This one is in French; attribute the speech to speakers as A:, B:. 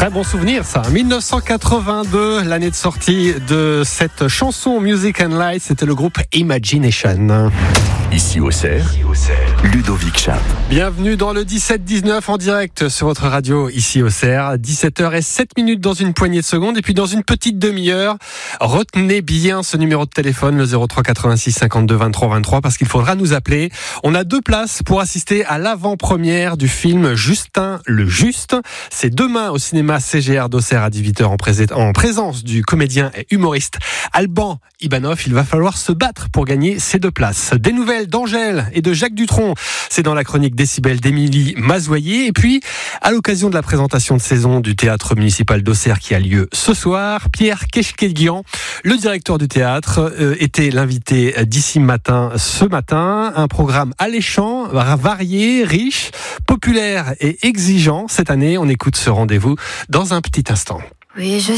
A: Très bon souvenir ça. 1982, l'année de sortie de cette chanson Music and Light, c'était le groupe Imagination.
B: Ici au Cerf, Ludovic Chap.
A: Bienvenue dans le 17-19 en direct sur votre radio ici au Cerf. 17h07 dans une poignée de secondes et puis dans une petite demi-heure. Retenez bien ce numéro de téléphone, le 03 86 52 23 23, parce qu'il faudra nous appeler. On a 2 places pour assister à l'avant-première du film Justin le Juste. C'est demain au cinéma CGR d'Auxerre à 18h en présence du comédien et humoriste Alban Ibanov. Il va falloir se battre pour gagner ces 2 places. Des nouvelles d'Angèle et de Jacques Dutronc, c'est dans la chronique Décibel d'Émilie Mazoyer. Et puis, à l'occasion de la présentation de saison du théâtre municipal d'Auxerre qui a lieu ce soir, Pierre Keshkeguian, le directeur du théâtre, était l'invité d'ici matin, ce matin. Un programme alléchant, varié, riche, populaire et exigeant. Cette année, on écoute ce rendez-vous dans un petit instant.
C: Oui, je